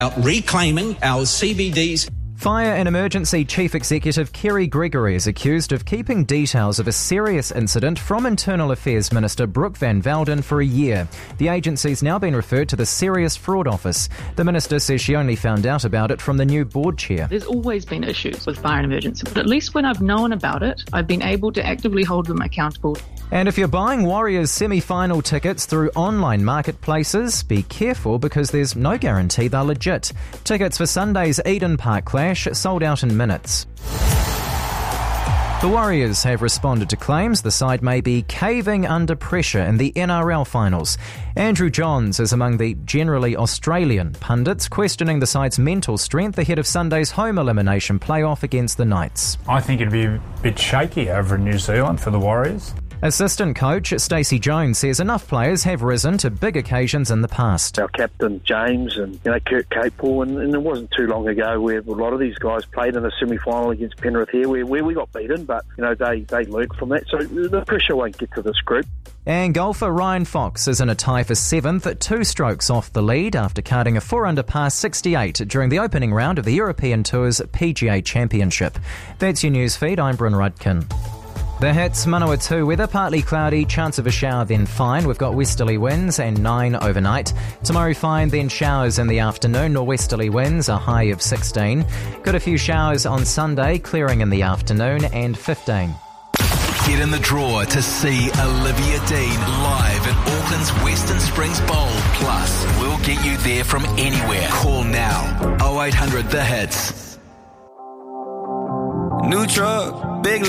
reclaiming our CBDs. Fire and Emergency Chief Executive Kerry Gregory is accused of keeping details of a serious incident from Internal Affairs Minister Brooke Van Velden for a year. The agency's now been referred to the Serious Fraud Office. The minister says she only found out about it from the new board chair. There's always been issues with fire and emergency, but at least when I've known about it, I've been able to actively hold them accountable. And if you're buying Warriors semi-final tickets through online marketplaces, be careful because there's no guarantee they're legit. Tickets for Sunday's Eden Park clash sold out in minutes. The Warriors have responded to claims the side may be caving under pressure in the NRL finals. Andrew Johns is among the generally Australian pundits questioning the side's mental strength ahead of Sunday's home elimination playoff against the Knights. I think it'd be a bit shaky over in New Zealand for the Warriors. Assistant coach Stacey Jones says enough players have risen to big occasions in the past. Our captain James and Kurt Capewell, and it wasn't too long ago where a lot of these guys played in a semi-final against Penrith here where we got beaten, but they learned from that, so the pressure won't get to this group. And golfer Ryan Fox is in a tie for 7th, 2 strokes off the lead after carding a 4-under par 68 during the opening round of the European Tour's PGA Championship. That's your news feed. I'm Bryn Rudkin. The hits, Manawatu weather, partly cloudy, chance of a shower, then fine. We've got westerly winds and 9 overnight. Tomorrow fine, then showers in the afternoon, norwesterly winds, a high of 16. Got a few showers on Sunday, clearing in the afternoon, and 15. Get in the draw to see Olivia Dean live at Auckland's Western Springs Bowl. Plus, we'll get you there from anywhere. Call now, 0800 The Hits. New truck, big